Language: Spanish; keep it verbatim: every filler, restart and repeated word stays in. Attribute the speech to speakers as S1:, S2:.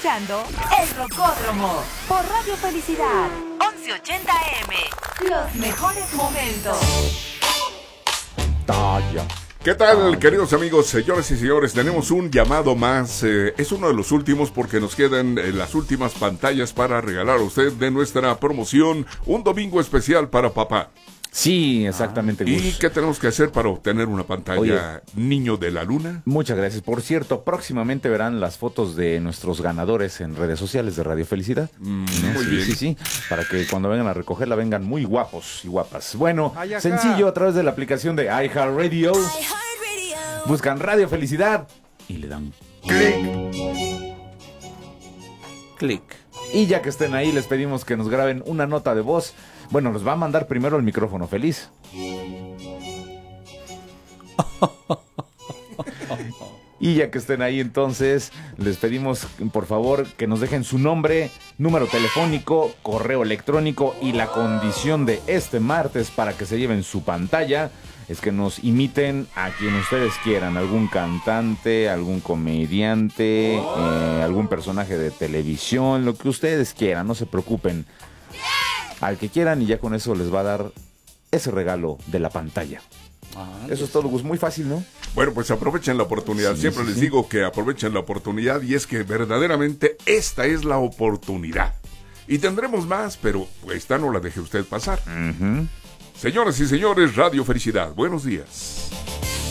S1: escuchando El Rocódromo por Radio Felicidad once ochenta A M. Los mejores momentos.
S2: Talla.
S3: ¿Qué tal, queridos amigos, señores y señores? Tenemos un llamado más. Eh, es uno de los últimos porque nos quedan eh, las últimas pantallas para regalar a usted de nuestra promoción Un Domingo Especial para Papá.
S2: Sí, exactamente,
S3: ¿Y
S2: Gus.
S3: qué tenemos que hacer para obtener una pantalla
S2: Oye,
S3: Niño de la Luna?
S2: Muchas gracias. Por cierto, próximamente verán las fotos de nuestros ganadores en redes sociales de Radio Felicidad.
S3: Mm,
S2: Sí,
S3: muy
S2: sí,
S3: bien.
S2: Sí, sí, para que cuando vengan a recogerla vengan muy guapos y guapas. Bueno,
S4: Ay, ajá.
S2: sencillo, a través de la aplicación de iHeartRadio. Buscan Radio Felicidad y le dan clic. Clic. Y ya que estén ahí, les pedimos que nos graben una nota de voz. Bueno, nos va a mandar primero el micrófono feliz. Y ya que estén ahí, entonces, les pedimos, por favor, que nos dejen su nombre, número telefónico, correo electrónico y la condición de este martes para que se lleven su pantalla. Es que nos imiten a quien ustedes quieran, algún cantante, algún comediante, eh, algún personaje de televisión, lo que ustedes quieran, no se preocupen. Al que quieran y ya con eso les va a dar ese regalo de la pantalla.
S4: Ah,
S2: Eso es todo, Gus, muy fácil, ¿no?
S3: Bueno, pues aprovechen la oportunidad.
S2: Sí,
S3: Siempre
S2: sí,
S3: les
S2: sí.
S3: digo que aprovechen la oportunidad y es que verdaderamente esta es la oportunidad. Y tendremos más, pero esta no la deje usted pasar.
S2: Uh-huh.
S3: Señoras y señores, Radio Felicidad, buenos días.